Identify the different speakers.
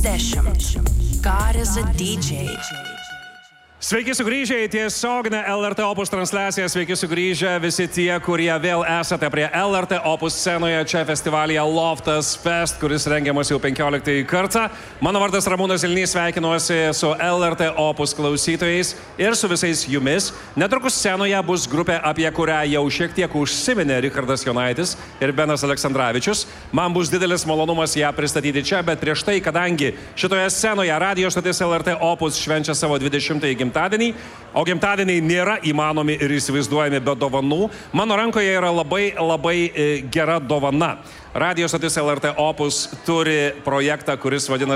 Speaker 1: God is a DJ.
Speaker 2: Sveiki sugrįžę į tiesioginę LRT Opus transliaciją, sveiki sugrįžę visi tie, kurie vėl esate prie LRT Opus scenoje čia festivalyje Loftas Fest, kuris rengiamas jau 15 kartą. Mano vardas Ramūnas Zilnys, sveikinuosi su LRT Opus klausytojais ir su visais jumis. Netrukus scenoje bus grupė, apie kurią jau šiek tiek užsiminė Richardas Jonaitis ir Benas Aleksandravičius. Man bus didelis malonumas ją pristatyti čia, bet prieš tai, kadangi šitoje scenoje radio stotis LRT Opus švenčia savo 20-ąjį gimtadienį, o gimtadieniai nėra įmanomi ir įsivaizduojami be dovanų. Mano rankoje yra labai gera dovana. Radio stotis LRT Opus turi projektą, kuris vadinasi